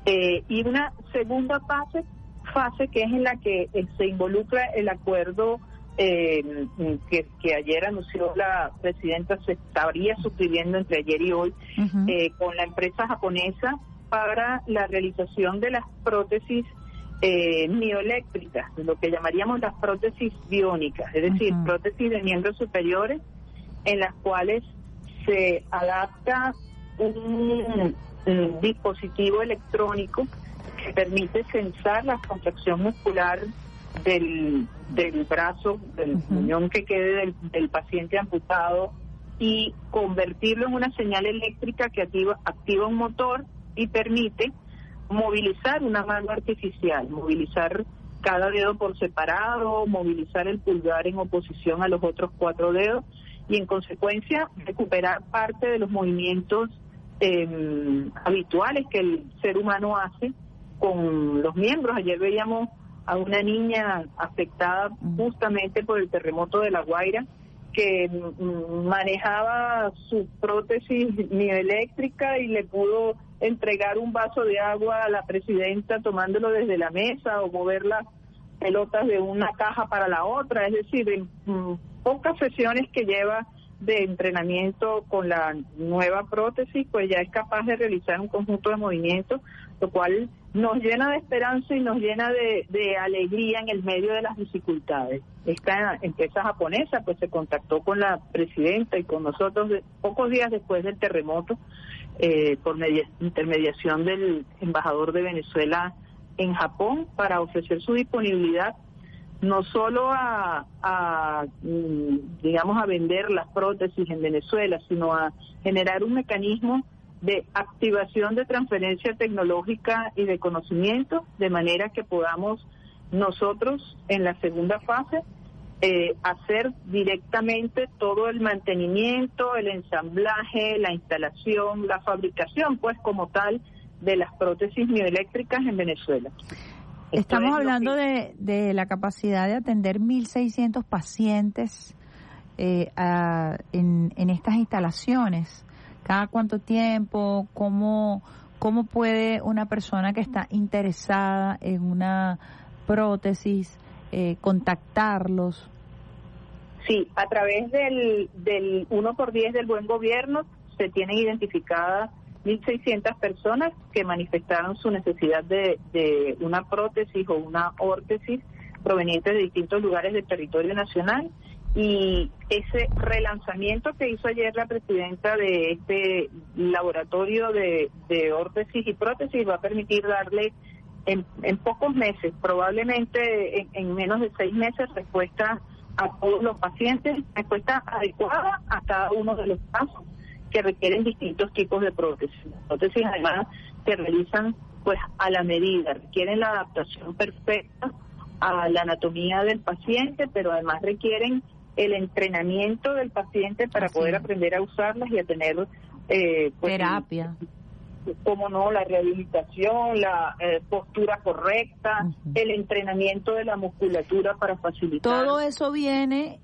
y una segunda fase que es en la que se involucra el acuerdo que ayer anunció la presidenta, se estaría suscribiendo entre ayer y hoy, con la empresa japonesa para la realización de las prótesis mioeléctricas, lo que llamaríamos las prótesis biónicas, es decir, prótesis de miembros superiores en las cuales se adapta un dispositivo electrónico que permite sensar la contracción muscular del brazo, del muñón que quede del paciente amputado y convertirlo en una señal eléctrica que activa un motor y permite movilizar una mano artificial, movilizar cada dedo por separado, movilizar el pulgar en oposición a los otros 4 dedos y en consecuencia recuperar parte de los movimientos habituales que el ser humano hace con los miembros. Ayer veíamos a una niña afectada justamente por el terremoto de La Guaira que manejaba su prótesis mioeléctrica y le pudo entregar un vaso de agua a la presidenta tomándolo desde la mesa o mover las pelotas de una caja para la otra, es decir, en pocas sesiones que lleva de entrenamiento con la nueva prótesis, pues ya es capaz de realizar un conjunto de movimientos, lo cual nos llena de esperanza y nos llena de alegría en el medio de las dificultades. Esta empresa japonesa pues se contactó con la presidenta y con nosotros pocos días después del terremoto, por intermediación del embajador de Venezuela en Japón, para ofrecer su disponibilidad no solo a vender las prótesis en Venezuela, sino a generar un mecanismo de activación de transferencia tecnológica y de conocimiento, de manera que podamos nosotros en la segunda fase hacer directamente todo el mantenimiento, el ensamblaje, la instalación, la fabricación, pues como tal, de las prótesis mioeléctricas en Venezuela. Estamos hablando de la capacidad de atender 1.600 pacientes en estas instalaciones. ¿Cada cuánto tiempo? ¿Cómo puede una persona que está interesada en una prótesis contactarlos? Sí, a través del 1x10 del Buen Gobierno se tienen identificadas 1.600 personas que manifestaron su necesidad de una prótesis o una órtesis provenientes de distintos lugares del territorio nacional, y ese relanzamiento que hizo ayer la presidenta de este laboratorio de órtesis y prótesis va a permitir darle en pocos meses, probablemente en menos de 6 meses, respuesta a todos los pacientes, respuesta adecuada a cada uno de los casos que requieren distintos tipos de prótesis. Prótesis además se realizan pues a la medida, requieren la adaptación perfecta a la anatomía del paciente, pero además requieren el entrenamiento del paciente para poder aprender a usarlas y a tener pues, terapia. Como no, la rehabilitación, la postura correcta, el entrenamiento de la musculatura para facilitar. Todo eso viene,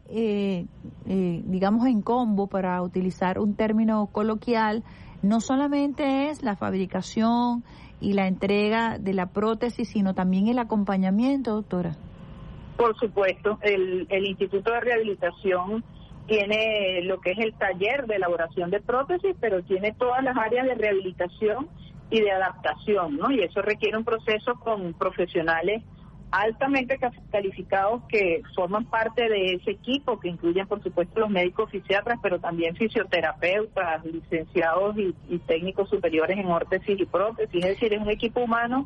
digamos, en combo, para utilizar un término coloquial. No solamente es la fabricación y la entrega de la prótesis, sino también el acompañamiento, doctora. Por supuesto, el Instituto de Rehabilitación tiene lo que es el taller de elaboración de prótesis, pero tiene todas las áreas de rehabilitación y de adaptación, ¿no? Y eso requiere un proceso con profesionales altamente calificados que forman parte de ese equipo, que incluyen, por supuesto, los médicos fisiatras, pero también fisioterapeutas, licenciados y técnicos superiores en órtesis y prótesis. Es decir, es un equipo humano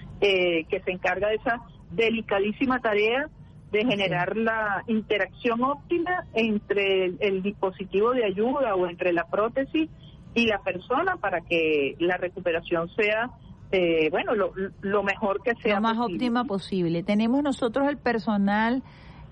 que se encarga de esa delicadísima tarea de generar la interacción óptima entre el dispositivo de ayuda o entre la prótesis y la persona para que la recuperación sea, lo mejor que sea lo más posible. Óptima posible. Tenemos nosotros el personal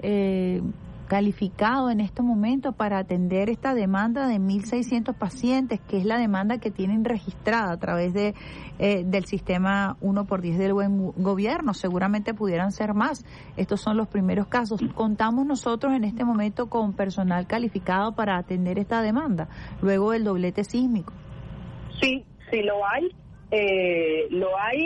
calificado en este momento para atender esta demanda de 1.600 pacientes, que es la demanda que tienen registrada a través del sistema 1x10 del Buen Gobierno. Seguramente pudieran ser más. Estos son los primeros casos. ¿Contamos nosotros en este momento con personal calificado para atender esta demanda luego del doblete sísmico? Sí, sí lo hay.